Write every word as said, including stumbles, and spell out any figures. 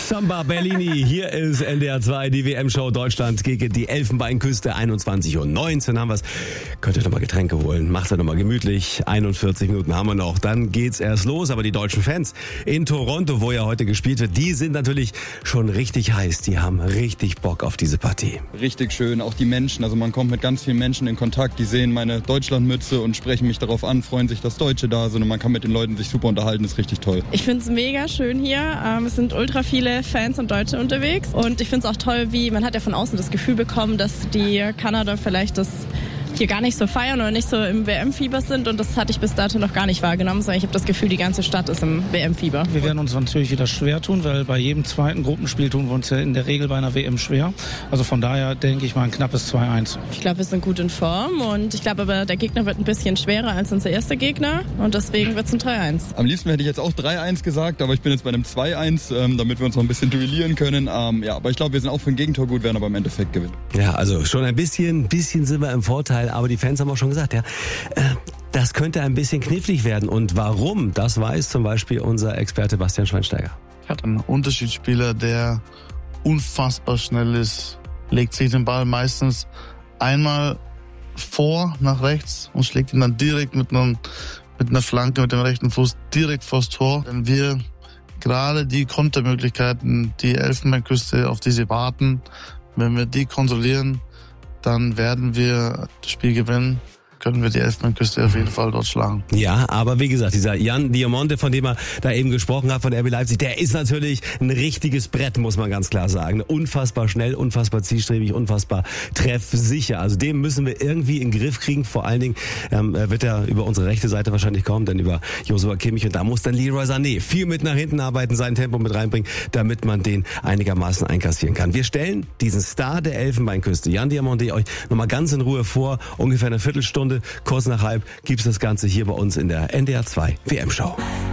Samba Bellini, hier ist N D R zwei, die W M-Show Deutschland gegen die Elfenbeinküste, einundzwanzig Uhr neunzehn haben wir's. Könnt ihr nochmal Getränke holen, macht's nochmal gemütlich, einundvierzig Minuten haben wir noch, dann geht's erst los. Aber die deutschen Fans in Toronto, wo ja heute gespielt wird, die sind natürlich schon richtig heiß, die haben richtig Bock auf diese Partie. Richtig schön, auch die Menschen, also man kommt mit ganz vielen Menschen in Kontakt, die sehen meine Deutschlandmütze und sprechen mich darauf an, freuen sich, dass Deutsche da sind und man kann mit den Leuten sich super unterhalten, ist richtig toll. Ich finde es mega schön hier, ähm, es sind ultra viele Fans und Deutsche unterwegs und ich finde es auch toll, wie man hat ja von außen das Gefühl bekommen, dass die Kanada vielleicht das hier gar nicht so feiern oder nicht so im W M-Fieber sind und das hatte ich bis dato noch gar nicht wahrgenommen, sondern ich habe das Gefühl, die ganze Stadt ist im W M-Fieber. Wir werden uns natürlich wieder schwer tun, weil bei jedem zweiten Gruppenspiel tun wir uns ja in der Regel bei einer W M schwer. Also von daher denke ich mal ein knappes zwei eins. Ich glaube, wir sind gut in Form und ich glaube aber, der Gegner wird ein bisschen schwerer als unser erster Gegner und deswegen wird es ein drei eins. Am liebsten hätte ich jetzt auch drei eins gesagt, aber ich bin jetzt bei einem zwei eins, ähm, damit wir uns noch ein bisschen duellieren können. Ähm, ja, aber ich glaube, wir sind auch für ein Gegentor gut, werden aber im Endeffekt gewinnen. Ja, also schon ein bisschen, bisschen sind wir im Vorteil, aber die Fans haben auch schon gesagt, ja, äh, das könnte ein bisschen knifflig werden. Und warum, das weiß zum Beispiel unser Experte Bastian Schweinsteiger. Ich hatte einen Unterschiedsspieler, der unfassbar schnell ist, legt sich den Ball meistens einmal vor nach rechts und schlägt ihn dann direkt mit, einem, mit einer Flanke mit dem rechten Fuß direkt vors Tor. Wenn wir gerade die Kontermöglichkeiten, die Elfenbeinküste, auf die sie warten, wenn wir die kontrollieren, dann werden wir das Spiel gewinnen. Können wir die Elfenbeinküste auf jeden Fall dort schlagen. Ja, aber wie gesagt, dieser Jan Diamonte, von dem er da eben gesprochen hat, von R B Leipzig, der ist natürlich ein richtiges Brett, muss man ganz klar sagen. Unfassbar schnell, unfassbar zielstrebig, unfassbar treffsicher. Also dem müssen wir irgendwie in den Griff kriegen. Vor allen Dingen ähm, wird er über unsere rechte Seite wahrscheinlich kommen, dann über Joshua Kimmich. Und da muss dann Leroy Sané viel mit nach hinten arbeiten, sein Tempo mit reinbringen, damit man den einigermaßen einkassieren kann. Wir stellen diesen Star der Elfenbeinküste, Jan Diamonte, euch nochmal ganz in Ruhe vor. Ungefähr eine Viertelstunde, kurz nach halb, gibt's das Ganze hier bei uns in der N D R zwei W M-Show.